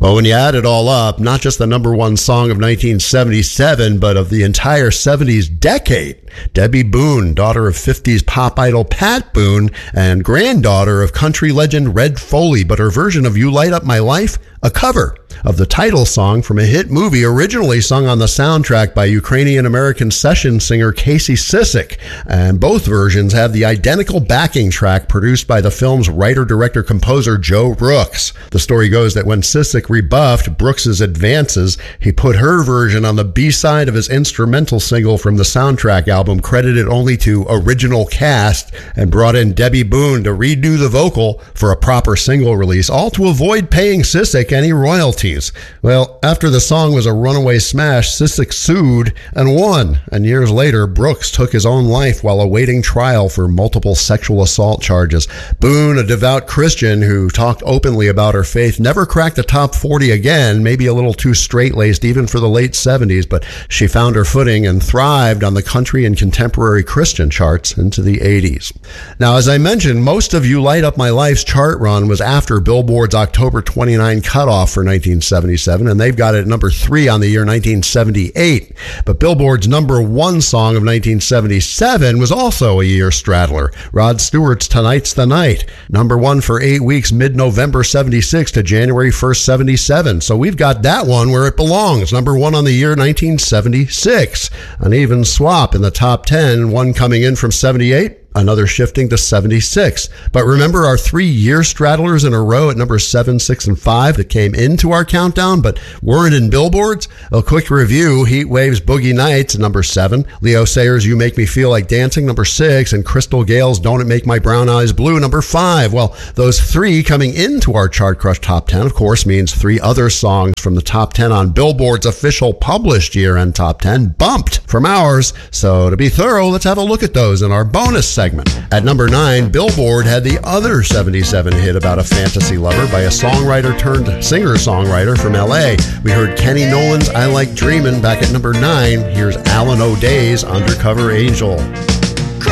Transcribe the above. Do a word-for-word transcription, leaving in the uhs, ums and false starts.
Well, when you add it all up, not just the number one song of nineteen seventy-seven, but of the entire seventies decade, Debbie Boone, daughter of fifties pop idol Pat Boone and granddaughter of country legend Red Foley, but her version of You Light Up My Life, a cover of the title song from a hit movie originally sung on the soundtrack by Ukrainian-American session singer Casey Cissic. And both versions have the identical backing track produced by the film's writer-director-composer Joe Brooks. The story goes that when Cissic rebuffed Brooks's advances, he put her version on the B-side of his instrumental single from the soundtrack album, credited only to original cast, and brought in Debbie Boone to redo the vocal for a proper single release, all to avoid paying Cissic any royalties. Well, after the song was a runaway smash, Cissic sued and won, and years later, Brooks took his own life while awaiting trial for multiple sexual assault charges. Boone, a devout Christian who talked openly about her faith, never cracked the top forty again, maybe a little too straight-laced even for the late seventies, but she found her footing and thrived on the country and contemporary Christian charts into the eighties. Now, as I mentioned, most of You Light Up My Life's chart run was after Billboard's October twenty-ninth cutoff for nineteen seventy-seven, and they've got it at number three on the year nineteen seventy-eight. But Billboard's number one song of nineteen seventy-seven was also a year straddler. Rod Stewart's Tonight's the Night, number one for eight weeks, mid-November seventy-six to January first, seventy-seven. So we've got that one where it belongs, number one on the year nineteen seventy-six. An even swap in the top ten, one coming in from seventy-eight, another shifting to seventy-six. But remember our three year straddlers in a row at number seven, six, and five that came into our countdown but weren't in Billboards? A quick review: Heat Waves' Boogie Nights, number seven. Leo Sayers' You Make Me Feel Like Dancing, number six. And Crystal Gale's Don't It Make My Brown Eyes Blue, number five. Well, those three coming into our Chart Crush Top ten, of course, means three other songs from the top ten on Billboard's official published year-end top ten bumped from ours. So to be thorough, let's have a look at those in our bonus segment. At number nine, Billboard had the other seventy-seven hit about a fantasy lover by a songwriter turned singer-songwriter from L A. We heard Kenny Nolan's I Like Dreamin' back at number nine. Here's Alan O'Day's Undercover Angel.